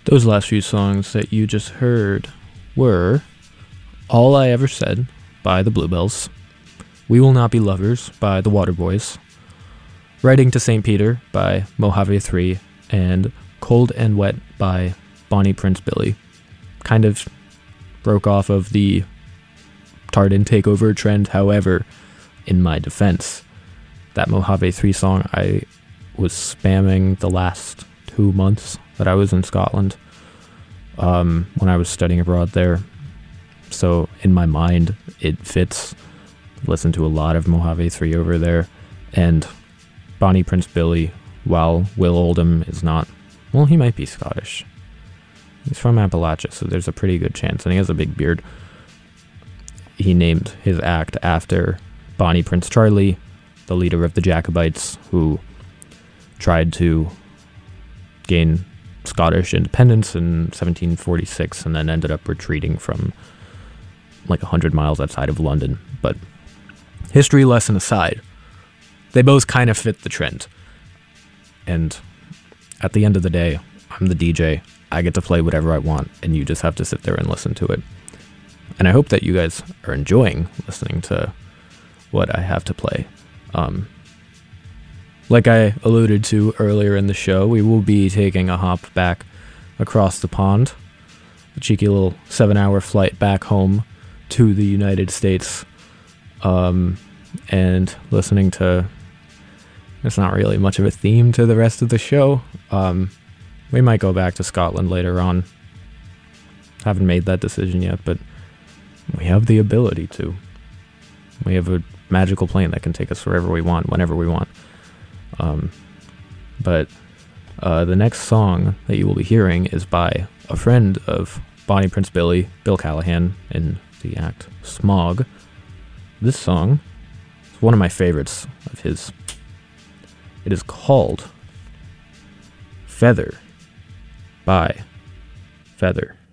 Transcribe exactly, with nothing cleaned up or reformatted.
Those last few songs that you just heard were All I Ever Said by the Bluebells, We Will Not Be Lovers by the Waterboys, Writing to Saint Peter by Mojave three, and Cold and Wet by Bonnie Prince Billy. Kind of broke off of the Tartan takeover trend. However, in my defense, that Mojave three song I was spamming the last two months that I was in Scotland, um, when I was studying abroad there. So in my mind, it fits. Listen to a lot of Mojave three over there. And Bonnie Prince Billy, while Will Oldham is not, well, he might be Scottish. He's from Appalachia, so there's a pretty good chance. And he has a big beard. He named his act after Bonnie Prince Charlie, the leader of the Jacobites, who tried to gain Scottish independence in seventeen forty-six and then ended up retreating from like one hundred miles outside of London. But history lesson aside, they both kind of fit the trend. And at the end of the day, I'm the D J. I get to play whatever I want, and you just have to sit there and listen to it. And I hope that you guys are enjoying listening to what I have to play. Um, like I alluded to earlier in the show, we will be taking a hop back across the pond, a cheeky little seven-hour flight back home to the United States, um, and listening to, there's not really much of a theme to the rest of the show. Um, we might go back to Scotland later on. Haven't made that decision yet, but we have the ability to. We have a magical plane that can take us wherever we want, whenever we want. Um, but uh, the next song that you will be hearing is by a friend of Bonnie Prince Billy, Bill Callahan, in the act Smog. This song is one of my favorites of his. It is called Feather by Feather.